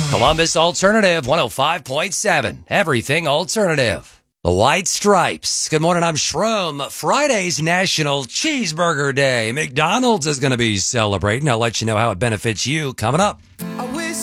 Columbus Alternative 105.7. Everything alternative. The White Stripes. Good morning, I'm Shroom. Friday's National Cheeseburger Day. McDonald's is going to be celebrating. I'll let you know how it benefits you coming up.